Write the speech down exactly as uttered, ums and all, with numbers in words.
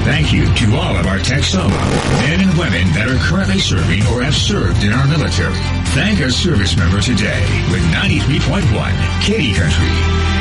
Thank you to all of our Texoma men and women that are currently serving or have served in our military. Thank a service member today with ninety-three point one Katy Country.